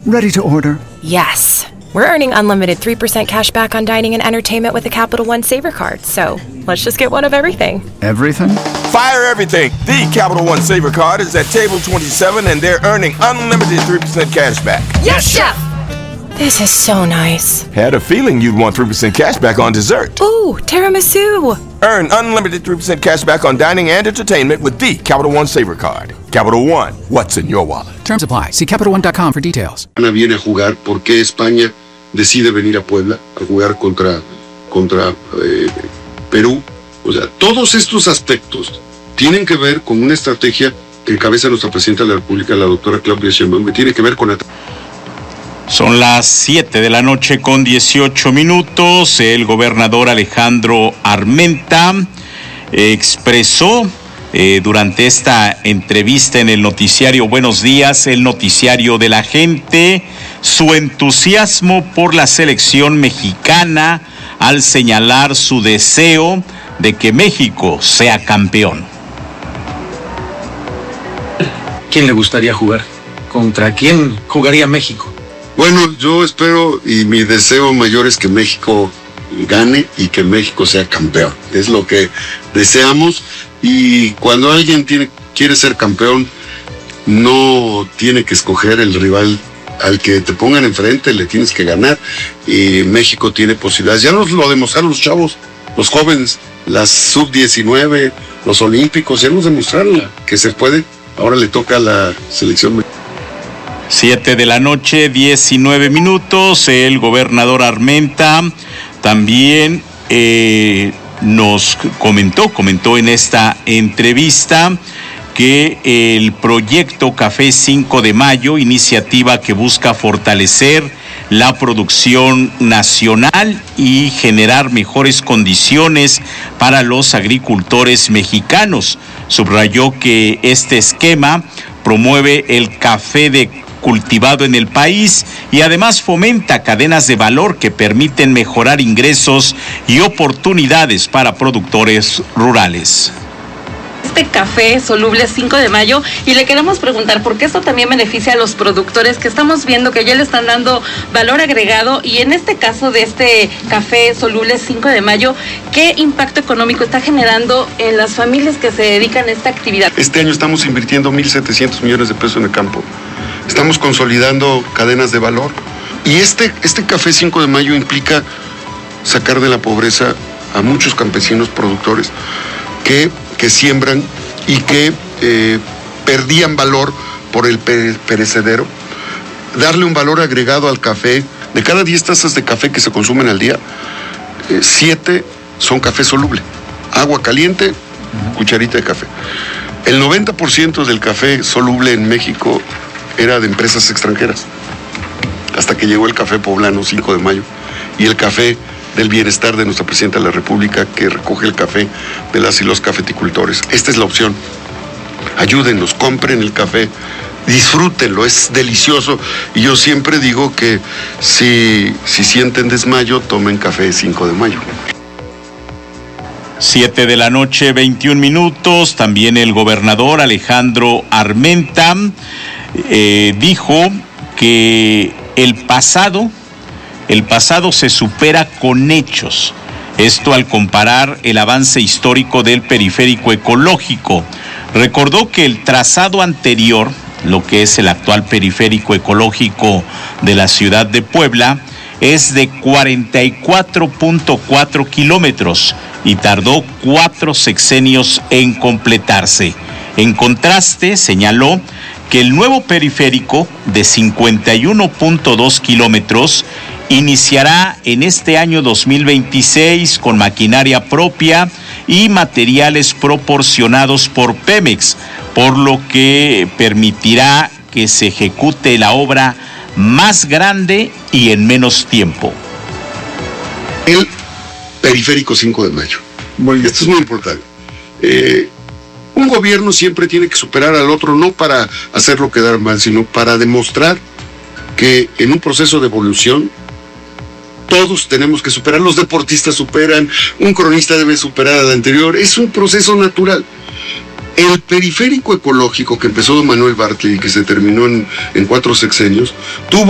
Ready to order. Yes. We're earning unlimited 3% cash back on dining and entertainment with the Capital One Saver Card, so let's just get one of everything. Everything? Fire everything! The Capital One Saver Card is at table 27 and they're earning unlimited 3% cash back. Yes, Chef! This is so nice. Had a feeling you'd want 3% cash back on dessert. Ooh, tiramisu! Earn unlimited 3% cash back on dining and entertainment with the Capital One Saver Card. Capital One, what's in your wallet? Terms apply. See CapitalOne.com for details. Ana viene a jugar, ¿por qué España decide venir a Puebla a jugar contra Perú? O sea, todos estos aspectos tienen que ver con una estrategia que encabeza nuestra presidenta de la República, la doctora Claudia Sheinbaum, que tiene que ver con... Son las 7 de la noche con 18 minutos. El gobernador Alejandro Armenta expresó durante esta entrevista en el noticiario Buenos Días, el noticiario de la gente, su entusiasmo por la selección mexicana al señalar su deseo de que México sea campeón. ¿Quién le gustaría jugar? ¿Contra quién jugaría México? Bueno, yo espero y mi deseo mayor es que México gane y que México sea campeón. Es lo que deseamos, y cuando alguien quiere ser campeón, no tiene que escoger el rival al que te pongan enfrente, le tienes que ganar, y México tiene posibilidades. Ya nos lo demostraron los chavos, los jóvenes, las sub-19, los olímpicos, ya nos demostraron que se puede. Ahora le toca a la selección mexicana. 7 de la noche, 19 minutos. El gobernador Armenta también nos comentó en esta entrevista que el proyecto Café 5 de Mayo, iniciativa que busca fortalecer la producción nacional y generar mejores condiciones para los agricultores mexicanos. Subrayó que este esquema promueve el café cultivado en el país y además fomenta cadenas de valor que permiten mejorar ingresos y oportunidades para productores rurales. Este café soluble 5 de mayo, y le queremos preguntar por qué esto también beneficia a los productores, que estamos viendo que ya le están dando valor agregado, y en este caso de este café soluble 5 de mayo, ¿qué impacto económico está generando en las familias que se dedican a esta actividad? Este año estamos invirtiendo 1,700 millones de pesos en el campo. Estamos consolidando cadenas de valor, y este café 5 de mayo implica sacar de la pobreza a muchos campesinos productores que siembran y que perdían valor por el perecedero, darle un valor agregado al café. De cada 10 tazas de café que se consumen al día, 7 son café soluble, agua caliente, cucharita de café. El 90% del café soluble en México era de empresas extranjeras, hasta que llegó el café poblano 5 de mayo y el café del bienestar de nuestra presidenta de la República, que recoge el café de las y los cafeticultores. Esta es la opción. Ayúdennos, compren el café, disfrútenlo, es delicioso. Y yo siempre digo que si sienten desmayo, tomen café 5 de mayo. 7 de la noche, 21 minutos. También el gobernador Alejandro Armenta dijo que el pasado se supera con hechos. Esto al comparar el avance histórico del periférico ecológico. Recordó que el trazado anterior, lo que es el actual periférico ecológico de la ciudad de Puebla, es de 44.4 kilómetros y tardó 4 sexenios en completarse. En contraste, señaló que el nuevo periférico de 51.2 kilómetros iniciará en este año 2026 con maquinaria propia y materiales proporcionados por Pemex, por lo que permitirá que se ejecute la obra más grande y en menos tiempo. El periférico 5 de mayo. Esto es muy importante. Un gobierno siempre tiene que superar al otro, no para hacerlo quedar mal, sino para demostrar que en un proceso de evolución todos tenemos que superar. Los deportistas superan, un cronista debe superar al anterior, es un proceso natural. El periférico ecológico que empezó don Manuel Bartlett y que se terminó en 4 sexenios, tuvo